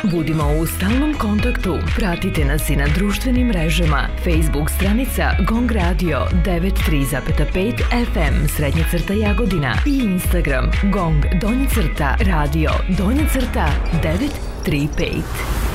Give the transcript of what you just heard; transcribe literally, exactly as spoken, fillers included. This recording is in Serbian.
Budimo u stalnom kontaktu. Pratite nas i na društvenim mrežama. Facebook stranica Gong Radio devet tri pet F M srednja crta Jagodina i Instagram Gong donja crta radio donja crta devet tri pet.